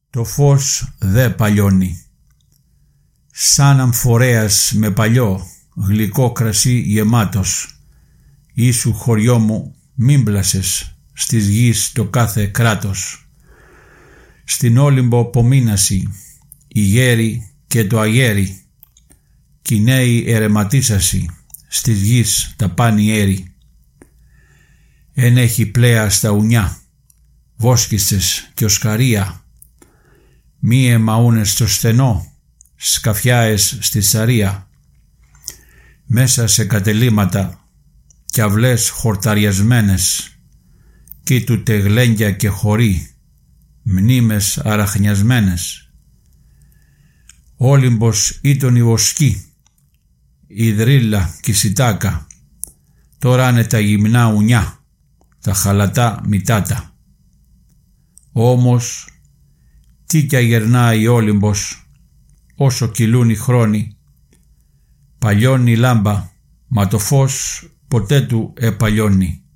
Το φως δε παλιώνει. Σαν αμφορέας με παλιό γλυκό κρασί γεμάτος, ήσου χωριό μου μην πλάσες στις γης το κάθε κράτος. Στην Όλυμπο πομείνασι η γέρη και το αγέρι, κι οι νέοι ερεματίσασι στις γης τα πάνι έρη. Εν έχει πλέα στα ουνιά, βόσκισες και οσκαρία, μη εμαούνες στο στενό, σκαφιάες στη σαρία. Μέσα σε κατελήματα κι αυλές χορταριασμένες, κοίτου τεγλέγγια και χωρί, μνήμες αραχνιασμένες. Όλυμπος ήταν η βοσκή, η δρύλα κι η σιτάκα, τώρα είναι τα γυμνά ουνιά, τα χαλατά μητάτα. Όμως τι κι αγερνάει η Όλυμπος, όσο κυλούν οι χρόνοι, παλιώνει η λάμπα, μα το φως ποτέ του επαλιώνει.